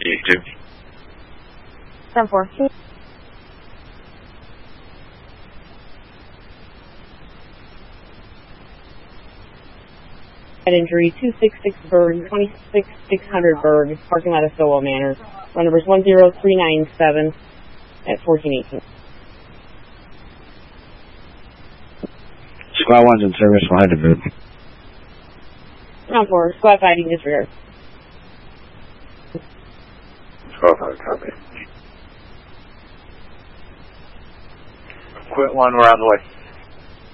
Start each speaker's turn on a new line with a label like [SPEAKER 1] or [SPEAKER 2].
[SPEAKER 1] 1482.
[SPEAKER 2] 10-4. Head injury, 266 Berg, 26600 Berg, parking lot of Stowell Manor. Run numbers 10397 at 1418.
[SPEAKER 1] Squad 1's in service, we'll head to boot.
[SPEAKER 2] Round 4, squad fighting disregard.
[SPEAKER 1] Squad 5, copy.
[SPEAKER 3] Quit 1, we're on the way.